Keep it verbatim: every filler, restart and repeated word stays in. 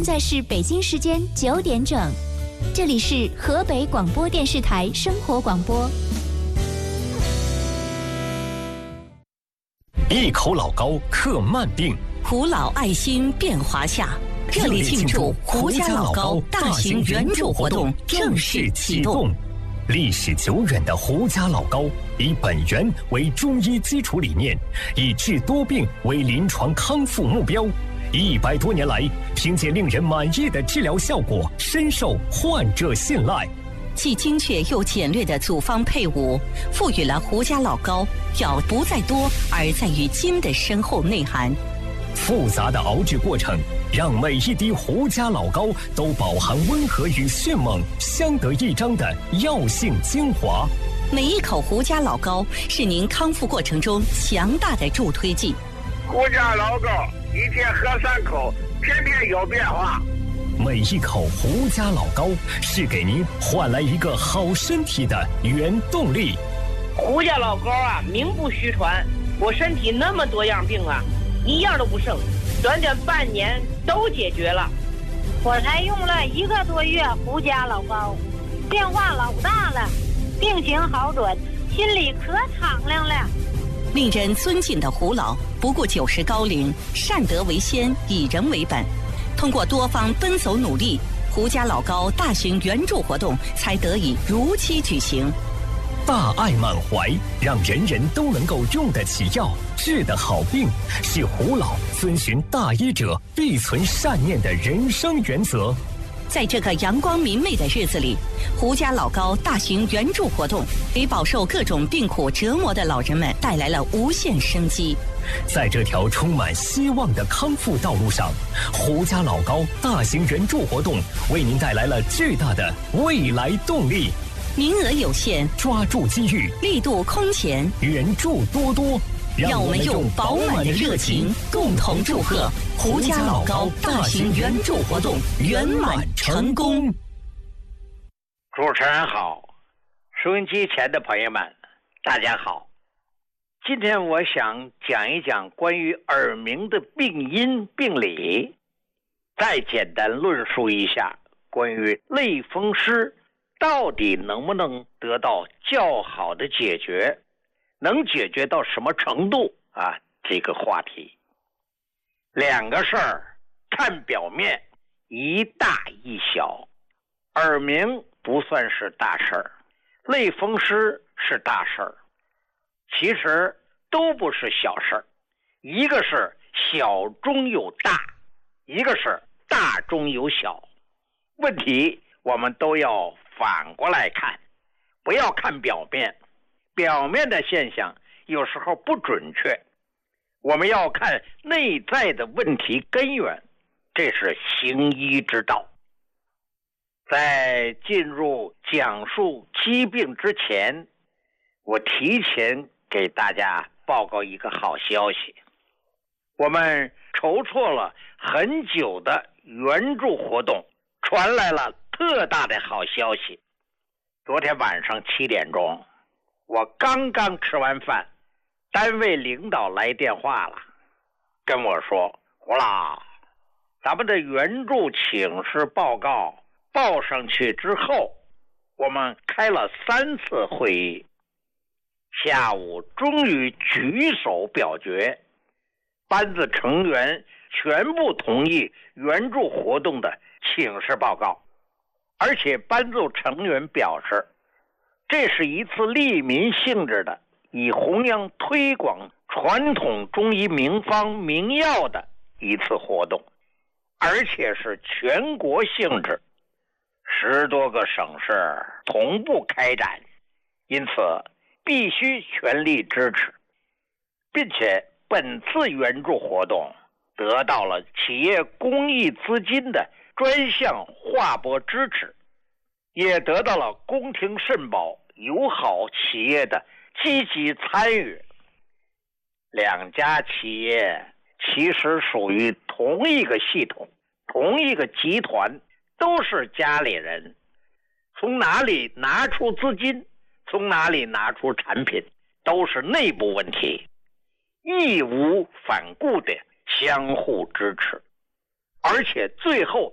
在是北京时间九点整，这里是河北广播电视台生活广播。 一口老高克慢病， 胡老爱心变华夏。热烈庆祝胡家老高大型援助活动正式启动。 历史久远的胡家老高，以本源为中医基础理念，以治多病为临床康复目标。一百多年来，凭借令人满意的治疗效果，深受患者信赖。 既精确又简略的组方配伍，赋予了胡家老高药不在多，而在于精的深厚内涵。 复杂的熬制过程，让每一滴胡家老高都饱含温和与迅猛相得益彰的药性精华。 每一口胡家老高是您康复过程中强大的助推剂。 胡家老高一天喝三口，天天有变化。 每一口胡家老高是给您换来一个好身体的原动力。 胡家老高啊，名不虚传，我身体那么多样病啊，一样都不剩，短短半年都解决了。 我才用了一个多月胡家老高，变化老大了，病情好转，心里可敞亮了。 令人尊敬的胡老，不顾九十高龄，善德为先，以人为本。通过多方奔走努力，胡家老高大型援助活动才得以如期举行。 大爱满怀，让人人都能够用得起药，治得好病，是胡老遵循大医者必存善念的人生原则。 在这个阳光明媚的日子里，胡家老高大型援助活动给饱受各种病苦折磨的老人们带来了无限生机。 在这条充满希望的康复道路上，胡家老高大型援助活动为您带来了巨大的未来动力。 名额有限， 抓住机遇， 力度空前， 援助多多。 让我们用饱满的热情，共同祝贺胡家老高大型援助活动圆满成功。 主持人好，收音机前的朋友们，大家好。今天我想讲一讲关于耳鸣的病因病理，再简单论述一下关于类风湿到底能不能得到较好的解决，能解决到什么程度啊？这个话题，两个事儿看表面，一大一小。耳鸣不算是大事儿，类风湿是大事儿，其实都不是小事儿。一个是小中有大，一个是大中有小。问题我们都要反过来看，不要看表面。表面的现象有时候不准确，我们要看内在的问题根源，这是行医之道。在进入讲述疾病之前，我提前给大家报告一个好消息。我们筹措了很久的援助活动，传来了特大的好消息。昨天晚上七点钟，我刚刚吃完饭，单位领导来电话了，跟我说，胡老，咱们的援助请示报告报上去之后，我们开了三次会议，下午终于举手表决，班子成员全部同意援助活动的请示报告，而且班组成员表示，这是一次利民性质的，以弘扬推广传统中医名方名药的一次活动，而且是全国性质，十多个省市同步开展，因此必须全力支持，并且本次援助活动得到了企业公益资金的专项划拨支持，也得到了宫廷肾宝友好企业的积极参与。两家企业其实属于同一个系统，同一个集团，都是家里人，从哪里拿出资金，从哪里拿出产品，都是内部问题，义无反顾的相互支持，而且最后